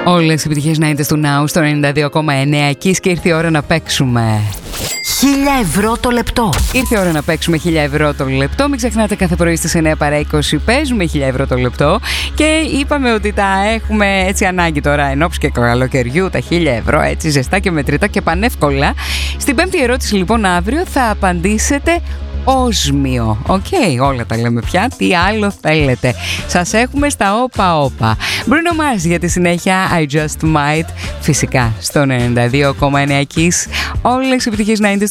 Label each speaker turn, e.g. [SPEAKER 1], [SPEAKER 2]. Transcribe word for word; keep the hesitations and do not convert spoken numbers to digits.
[SPEAKER 1] Όλες οι επιτυχίες να είναι του Now στο ενενήντα δύο κόμμα εννέα. Εκεί και ήρθε η ώρα να παίξουμε.
[SPEAKER 2] Χίλια ευρώ το λεπτό.
[SPEAKER 1] Ήρθε η ώρα να παίξουμε χίλια ευρώ το λεπτό. Μην ξεχνάτε, κάθε πρωί στις εννέα παρά είκοσι παίζουμε χίλια ευρώ το λεπτό. Και είπαμε ότι τα έχουμε έτσι ανάγκη τώρα ενόψει και καλοκαιριού. Τα χίλια ευρώ έτσι ζεστά και μετρητά και πανεύκολα. Στην πέμπτη ερώτηση λοιπόν αύριο θα απαντήσετε Όσμιο. Οκ, okay, όλα τα λέμε πια. Τι άλλο θέλετε. Σας έχουμε στα όπα όπα. Bruno Mars για τη συνέχεια. I Just Might. Φυσικά στον ενενήντα δύο κόμμα εννέα Kiss. Όλες οι επιτυχίες ενενήντα